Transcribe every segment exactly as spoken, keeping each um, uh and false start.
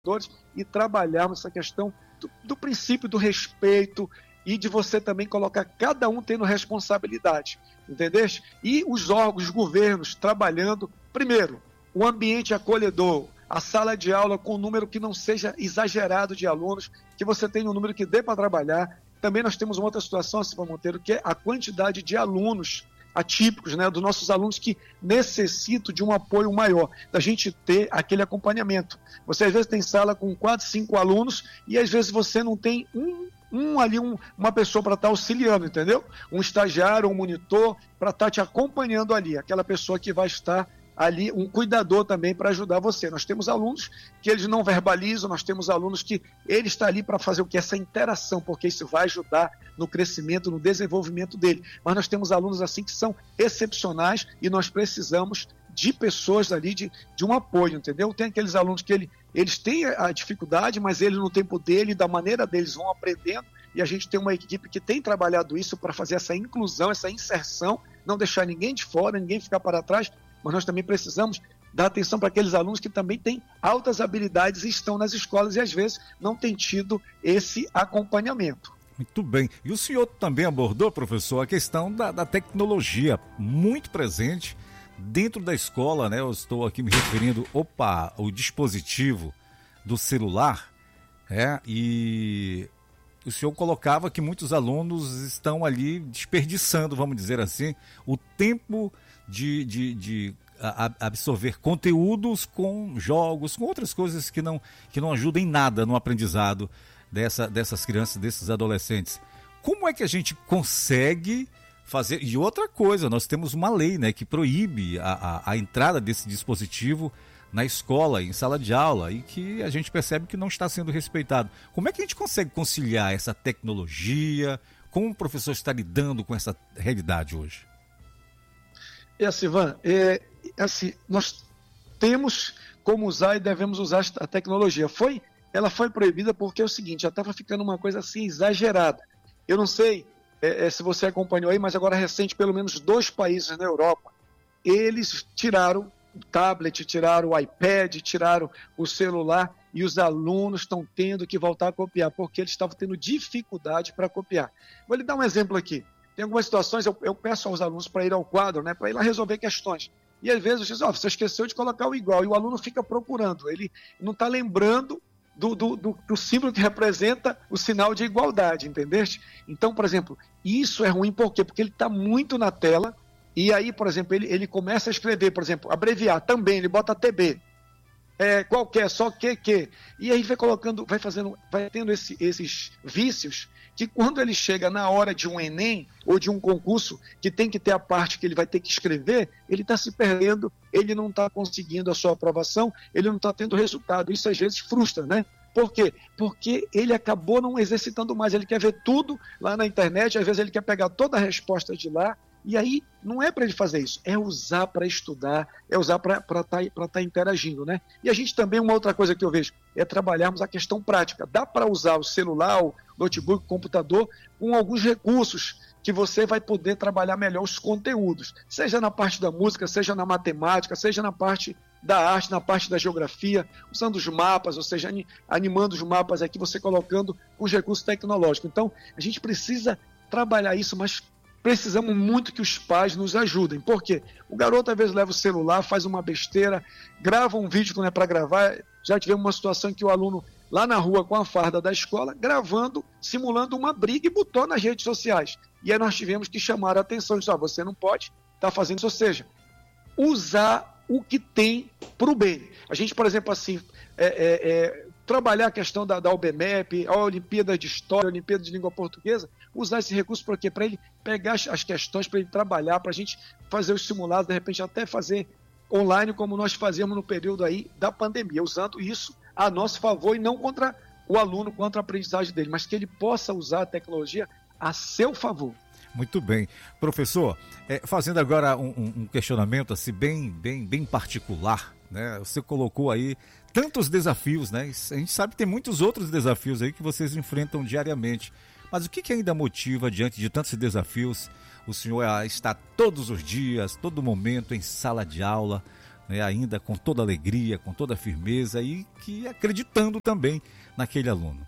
e trabalharmos essa questão do, do princípio do respeito e de você também colocar cada um tendo responsabilidade, entendeste? E os órgãos, os governos trabalhando, primeiro, o ambiente acolhedor, a sala de aula com um número que não seja exagerado de alunos, que você tenha um número que dê para trabalhar. Também nós temos uma outra situação, Silvio Monteiro, que é a quantidade de alunos atípicos, né, dos nossos alunos que necessitam de um apoio maior, da gente ter aquele acompanhamento. Você às vezes tem sala com quatro, cinco alunos e às vezes você não tem um, um ali, um, uma pessoa para estar auxiliando, entendeu? Um estagiário, um monitor para estar te acompanhando ali, aquela pessoa que vai estar ali, um cuidador também para ajudar você. Nós temos alunos que eles não verbalizam, nós temos alunos que ele está ali para fazer o que? Essa interação, porque isso vai ajudar no crescimento, no desenvolvimento dele. Mas nós temos alunos assim que são excepcionais e nós precisamos de pessoas ali, de, de um apoio, entendeu? Tem aqueles alunos que ele, eles têm a dificuldade, mas eles no tempo dele, da maneira deles, vão aprendendo, e a gente tem uma equipe que tem trabalhado isso para fazer essa inclusão, essa inserção, não deixar ninguém de fora, ninguém ficar para trás, mas nós também precisamos dar atenção para aqueles alunos que também têm altas habilidades e estão nas escolas e às vezes não têm tido esse acompanhamento. Muito bem. E o senhor também abordou, professor, a questão da, da tecnologia muito presente dentro da escola, né? Eu estou aqui me referindo, opa, o dispositivo do celular, é, e o senhor colocava que muitos alunos estão ali desperdiçando, vamos dizer assim, o tempo de, de, de absorver conteúdos com jogos, com outras coisas que não, que não ajudam em nada no aprendizado dessa, dessas crianças, desses adolescentes. Como é que a gente consegue fazer? E outra coisa, nós temos uma lei, né, que proíbe a, a, a entrada desse dispositivo na escola, em sala de aula, e que a gente percebe que não está sendo respeitado. Como é que a gente consegue conciliar essa tecnologia? Como o professor está lidando com essa realidade hoje? É assim, Ivan, é, assim, nós temos como usar e devemos usar a tecnologia. Foi, ela foi proibida porque é o seguinte, já estava ficando uma coisa assim exagerada. Eu não sei é, é, se você acompanhou aí, mas agora recente, pelo menos dois países na Europa, eles tiraram o tablet, tiraram o iPad, tiraram o celular e os alunos estão tendo que voltar a copiar, porque eles estavam tendo dificuldade para copiar. Vou lhe dar um exemplo aqui. Tem algumas situações, eu, eu peço aos alunos para ir ao quadro, né, para ir lá resolver questões. E às vezes eu digo, oh, você esqueceu de colocar o igual, e o aluno fica procurando, ele não está lembrando do, do, do, do símbolo que representa o sinal de igualdade, entendeste? Então, por exemplo, isso é ruim por quê? Porque ele está muito na tela, e aí, por exemplo, ele, ele começa a escrever, por exemplo, abreviar também, ele bota T B, é, qualquer, só que, que, e aí vai colocando, vai fazendo, vai tendo esse, esses vícios, que quando ele chega na hora de um Enem, ou de um concurso, que tem que ter a parte que ele vai ter que escrever, ele está se perdendo, ele não está conseguindo a sua aprovação, ele não está tendo resultado, isso às vezes frustra, né? Por quê? Porque ele acabou não exercitando mais, ele quer ver tudo lá na internet, às vezes ele quer pegar toda a resposta de lá, e aí não é para ele fazer isso, é usar para estudar, é usar para estar tá, tá interagindo, né? E a gente também, uma outra coisa que eu vejo, é trabalharmos a questão prática. Dá para usar o celular, o notebook, o computador, com alguns recursos que você vai poder trabalhar melhor os conteúdos, seja na parte da música, seja na matemática, seja na parte da arte, na parte da geografia, usando os mapas, ou seja, animando os mapas aqui, você colocando os recursos tecnológicos. Então, a gente precisa trabalhar isso, mas precisamos muito que os pais nos ajudem. Por quê? O garoto às vezes leva o celular, faz uma besteira, grava um vídeo que não é para gravar. Já tivemos uma situação em que o aluno lá na rua com a farda da escola, gravando, simulando uma briga e botou nas redes sociais. E aí nós tivemos que chamar a atenção, disso, ah, você não pode estar fazendo isso, ou seja, usar o que tem para o bem. A gente, por exemplo, assim, é, é, é, trabalhar a questão da, da U B M E P, a Olimpíada de História, a Olimpíada de Língua Portuguesa, usar esse recurso para quê? Para ele pegar as, as questões, para ele trabalhar, para a gente fazer os simulados, de repente até fazer online, como nós fazíamos no período aí da pandemia, usando isso a nosso favor e não contra o aluno, contra a aprendizagem dele, mas que ele possa usar a tecnologia a seu favor. Muito bem. Professor, é, fazendo agora um, um questionamento assim, bem, bem, bem particular, né? Você colocou aí tantos desafios, né? A gente sabe que tem muitos outros desafios aí que vocês enfrentam diariamente. Mas o que, que ainda motiva, diante de tantos desafios, o senhor a estar todos os dias, todo momento em sala de aula, né, ainda com toda alegria, com toda firmeza e que acreditando também naquele aluno.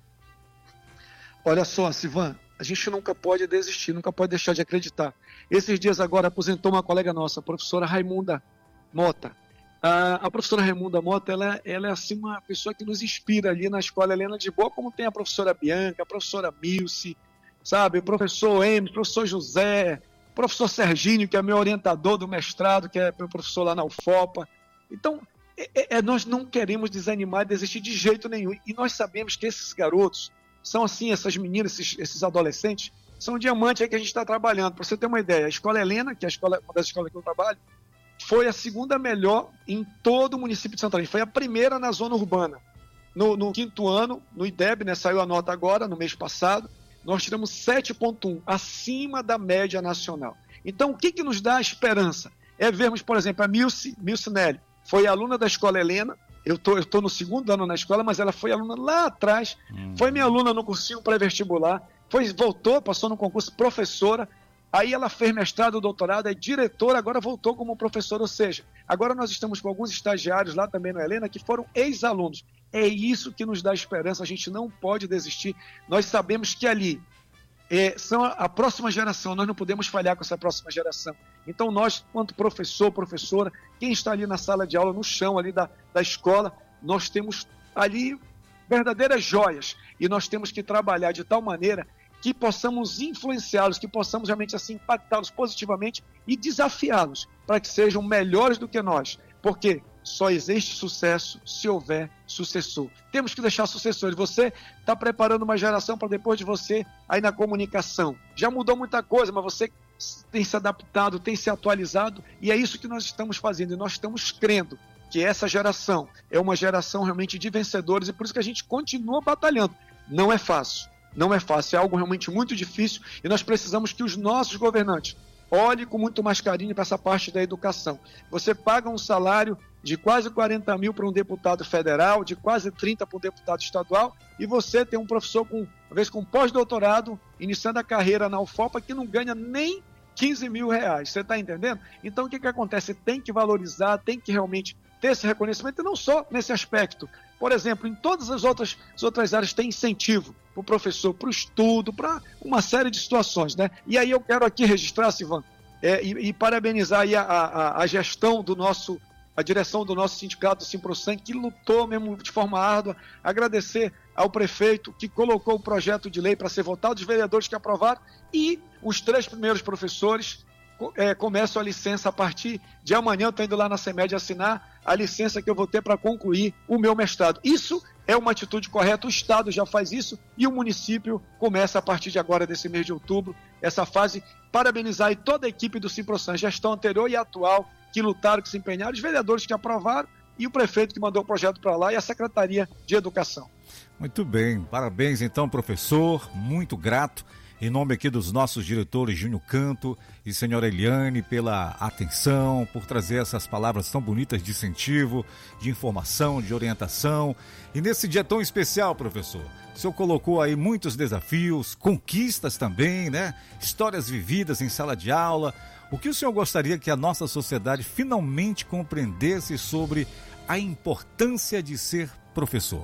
Olha só, Sivan, a gente nunca pode desistir, nunca pode deixar de acreditar. Esses dias agora aposentou uma colega nossa, a professora Raimunda Mota. A, a professora Raimunda Mota, ela, ela é assim uma pessoa que nos inspira ali na Escola Helena de Boa, como tem a professora Bianca, a professora Milce, sabe, o professor Emes, o professor José, o professor Serginho, que é meu orientador do mestrado, que é meu professor lá na UFOPA. Então, é, é, nós não queremos desanimar, desistir de jeito nenhum. E nós sabemos que esses garotos são assim, essas meninas, esses, esses adolescentes, são diamantes aí que a gente está trabalhando. Para você ter uma ideia, a Escola Helena, que é a escola, uma das escolas que eu trabalho, foi a segunda melhor em todo o município de Santarém. Foi a primeira na zona urbana. No, no quinto ano, no I D E B, né, saiu a nota agora, no mês passado, nós tiramos sete ponto um, acima da média nacional. Então, o que, que nos dá esperança? É vermos, por exemplo, a Milce, Milce Nelly, foi aluna da Escola Helena. Eu tô, eu tô no segundo ano na escola, mas ela foi aluna lá atrás, hum. foi minha aluna no cursinho pré-vestibular, foi, voltou, passou no concurso professora, aí ela fez mestrado, doutorado, é diretora, agora voltou como professora, ou seja, agora nós estamos com alguns estagiários lá também no Helena que foram ex-alunos. É isso que nos dá esperança, a gente não pode desistir, nós sabemos que ali é, são a, a próxima geração, nós não podemos falhar com essa próxima geração. Então nós, quanto professor, professora, quem está ali na sala de aula, no chão ali da, da escola, nós temos ali verdadeiras joias e nós temos que trabalhar de tal maneira que possamos influenciá-los, que possamos realmente assim impactá-los positivamente e desafiá-los para que sejam melhores do que nós, porque só existe sucesso se houver sucessor. Temos que deixar sucessores. Você está preparando uma geração para depois de você aí na comunicação. Já mudou muita coisa, mas você tem se adaptado, tem se atualizado e é isso que nós estamos fazendo. E nós estamos crendo que essa geração é uma geração realmente de vencedores e por isso que a gente continua batalhando. Não é fácil, não é fácil, é algo realmente muito difícil e nós precisamos que os nossos governantes olhem com muito mais carinho para essa parte da educação. Você paga um salário de quase quarenta mil para um deputado federal, de quase trinta para um deputado estadual, e você tem um professor com, às vezes, com pós-doutorado, iniciando a carreira na UFOPA, que não ganha nem quinze mil reais. Você está entendendo? Então, o que, que acontece? Tem que valorizar, tem que realmente ter esse reconhecimento, e não só nesse aspecto. Por exemplo, em todas as outras, as outras áreas tem incentivo para o professor, para o estudo, para uma série de situações, né? E aí eu quero aqui registrar, Sivan, é, e, e parabenizar aí a, a, a gestão do nosso, a direção do nosso sindicato, do Simprosan, que lutou mesmo de forma árdua, agradecer ao prefeito que colocou o projeto de lei para ser votado, os vereadores que aprovaram, e os três primeiros professores é, começam a licença a partir de amanhã. Eu estou indo lá na CEMED assinar a licença que eu vou ter para concluir o meu mestrado. Isso é uma atitude correta, o Estado já faz isso e o município começa a partir de agora, desse mês de outubro, essa fase. Parabenizar aí toda a equipe do Simprosan, gestão anterior e atual, que lutaram, que se empenharam, os vereadores que aprovaram e o prefeito que mandou o projeto para lá e a Secretaria de Educação. Muito bem, parabéns então, professor, muito grato. Em nome aqui dos nossos diretores Júnior Canto e senhora Eliane, pela atenção, por trazer essas palavras tão bonitas de incentivo, de informação, de orientação. E nesse dia tão especial, professor, o senhor colocou aí muitos desafios, conquistas também, né? Histórias vividas em sala de aula. O que o senhor gostaria que a nossa sociedade finalmente compreendesse sobre a importância de ser professor?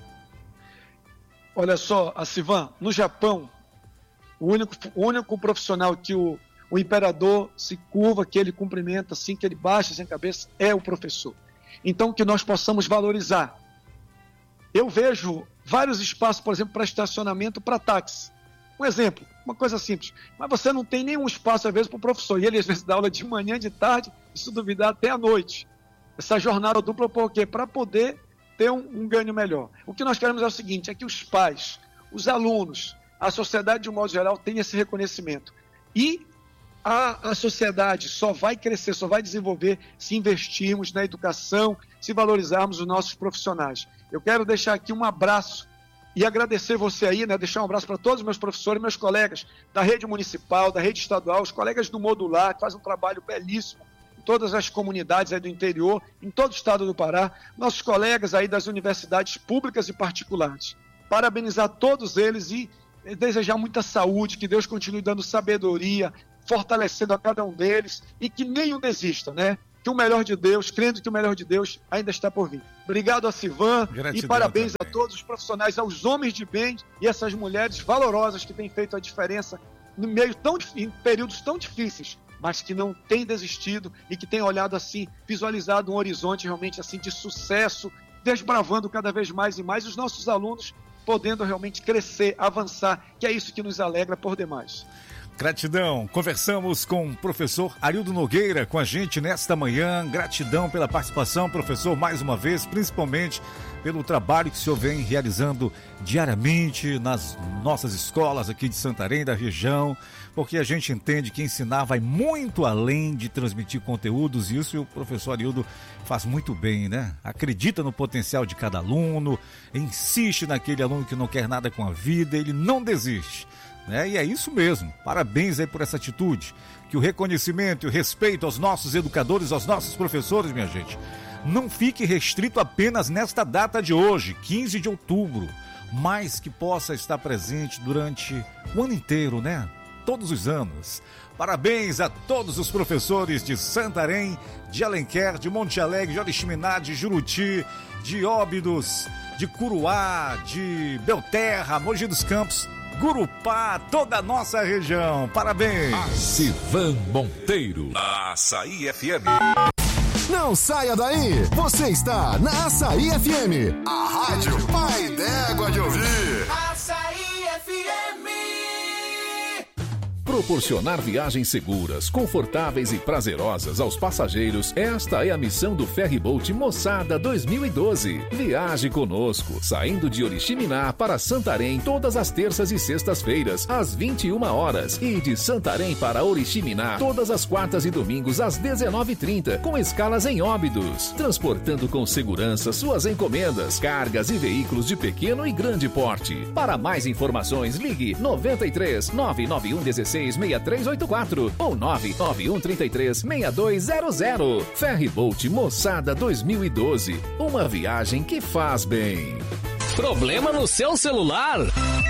Olha só, a Sivan, no Japão, O único, o único profissional que o, o imperador se curva, que ele cumprimenta, assim, que ele baixa sem cabeça, é o professor. Então, que nós possamos valorizar. Eu vejo vários espaços, por exemplo, para estacionamento para táxi. Um exemplo, uma coisa simples. Mas você não tem nenhum espaço, às vezes, para o professor. E ele, às vezes, dá aula de manhã, de tarde, e se duvidar, até à noite. Essa jornada dupla, por quê? Para poder ter um, um ganho melhor. O que nós queremos é o seguinte, é que os pais, os alunos, a sociedade, de um modo geral, tem esse reconhecimento. E a, a sociedade só vai crescer, só vai desenvolver se investirmos na educação, se valorizarmos os nossos profissionais. Eu quero deixar aqui um abraço e agradecer você aí, né, deixar um abraço para todos os meus professores, meus colegas da rede municipal, da rede estadual, os colegas do Modular, que fazem um trabalho belíssimo em todas as comunidades aí do interior, em todo o estado do Pará, nossos colegas aí das universidades públicas e particulares. Parabenizar todos eles e desejar muita saúde, que Deus continue dando sabedoria, fortalecendo a cada um deles e que nenhum desista, né? que o melhor de Deus, crendo que o melhor de Deus ainda está por vir. Obrigado a Sivan Gratidão e parabéns também a todos os profissionais, aos homens de bem e essas mulheres valorosas que têm feito a diferença no meio tão, em períodos tão difíceis, mas que não têm desistido e que têm olhado assim, visualizado um horizonte realmente assim de sucesso, desbravando cada vez mais e mais os nossos alunos, podendo realmente crescer, avançar, que é isso que nos alegra por demais. Gratidão. Conversamos com o professor Arildo Nogueira com a gente nesta manhã. Gratidão pela participação, professor, mais uma vez, principalmente pelo trabalho que o senhor vem realizando diariamente nas nossas escolas aqui de Santarém, da região, porque a gente entende que ensinar vai muito além de transmitir conteúdos, e isso o professor Arildo faz muito bem, né? Acredita no potencial de cada aluno, insiste naquele aluno que não quer nada com a vida, ele não desiste. É, e é isso mesmo, parabéns aí por essa atitude, que o reconhecimento e o respeito aos nossos educadores, aos nossos professores, minha gente, não fique restrito apenas nesta data de hoje, quinze de outubro, mas que possa estar presente durante o ano inteiro, né? Todos os anos. Parabéns a todos os professores de Santarém, de Alenquer, de Monte Alegre, de Oriximiná, de Juruti, de Óbidos, de Curuá, de Belterra, Mogi dos Campos, Gurupá, toda a nossa região. Parabéns. Sivan Monteiro. Açaí F M. Não saia daí. Você está na Açaí F M. A rádio pai d'égua de ouvir. Açaí F M. Proporcionar viagens seguras, confortáveis e prazerosas aos passageiros, esta é a missão do Ferryboat Moçada dois mil e doze. Viaje conosco, saindo de Oriximiná para Santarém todas as terças e sextas-feiras, às vinte e uma horas, e de Santarém para Oriximiná todas as quartas e domingos às dezenove e trinta, com escalas em Óbidos, transportando com segurança suas encomendas, cargas e veículos de pequeno e grande porte. Para mais informações, ligue nove três nove nove um um seis seis três oito quatro ou nove nove um três três seis dois zero zero. Ferryboat Moçada dois mil e doze. Uma viagem que faz bem. Problema no seu celular?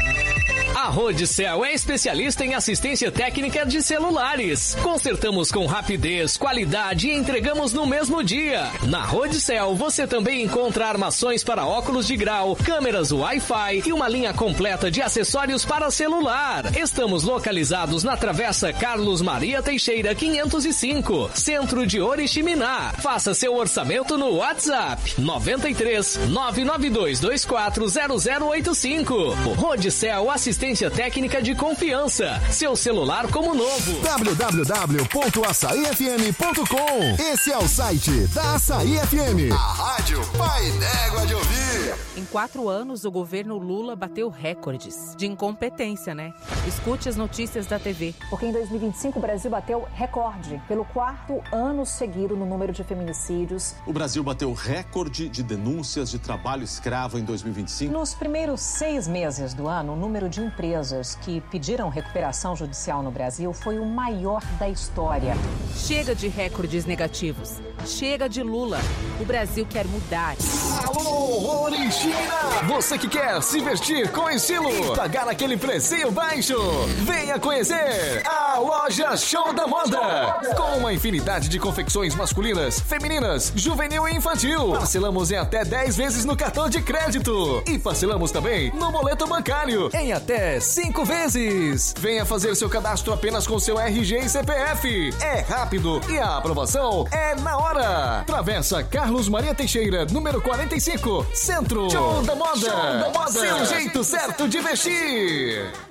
A Rodicel é especialista em assistência técnica de celulares. Consertamos com rapidez, qualidade e entregamos no mesmo dia. Na Rodicel você também encontra armações para óculos de grau, câmeras Wi-Fi e uma linha completa de acessórios para celular. Estamos localizados na Travessa Carlos Maria Teixeira quinhentos e cinco, centro de Oriximiná. Faça seu orçamento no WhatsApp nove três nove nove dois dois quatro zero zero oito cinco. Rodicel Assistência técnica de confiança. Seu celular como novo. w w w ponto açaí f m ponto com. Esse é o site da Açaí F M. A rádio pai d'égua de ouvir. Em quatro anos, o governo Lula bateu recordes de incompetência, né? Escute as notícias da T V. Porque em dois mil e vinte e cinco o Brasil bateu recorde pelo quarto ano seguido no número de feminicídios. O Brasil bateu recorde de denúncias de trabalho escravo em dois mil e vinte e cinco. Nos primeiros seis meses do ano, o número de empresas que pediram recuperação judicial no Brasil foi o maior da história. Chega de recordes negativos. Chega de Lula. O Brasil quer mudar. Alô, Oriximiná! Você que quer se vestir com estilo e pagar aquele precinho baixo, venha conhecer a Loja Show da Moda. Com uma infinidade de confecções masculinas, femininas, juvenil e infantil. Parcelamos em até dez vezes no cartão de crédito. E parcelamos também no boleto bancário em até cinco vezes. Venha fazer seu cadastro apenas com seu R G e C P F. É rápido e a aprovação é na hora. Travessa Carlos Maria Teixeira, número quarenta e cinco, Centro. Show da Moda. Show da Moda. Seu jeito certo de vestir.